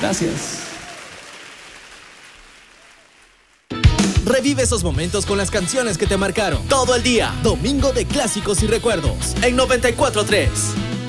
Gracias. Revive esos momentos con las canciones que te marcaron. Todo el día, domingo de clásicos y recuerdos, en 94.3.